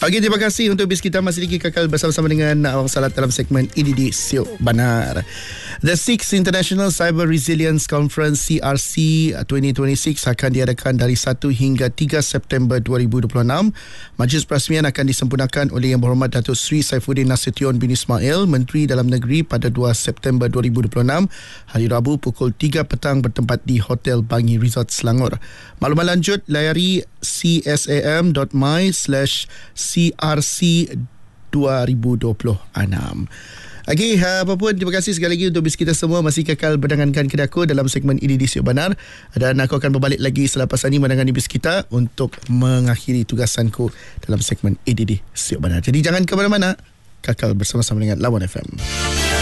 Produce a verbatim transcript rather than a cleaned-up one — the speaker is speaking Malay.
Okey, terima kasih untuk bis kita. Masih lagi kekal bersama-sama dengan Awang Salat dalam segmen I D D Siok Banar. The sixth International Cyber Resilience Conference C R C twenty twenty-six akan diadakan dari satu hingga tiga September dua ribu dua puluh enam. Majlis perasmian akan disempurnakan oleh Yang Berhormat Datuk Seri Saifuddin Nasution bin Ismail, Menteri Dalam Negeri, pada dua September dua ribu dua puluh enam, hari Rabu pukul tiga petang bertempat di Hotel Bangi Resort Selangor. Maklumat lanjut layari c s a m dot m y slash c r c dua ribu dua puluh enam. Okey, apa pun terima kasih sekali lagi untuk bis kita semua masih kekal berdengarkan Kedaku dalam segmen I D D Siok Banar, dan aku akan berbalik lagi selepas ini mendengani bis kita untuk mengakhiri tugasanku dalam segmen I D D Siok Banar. Jadi jangan ke mana-mana, kekal bersama-sama dengan Lawan F M.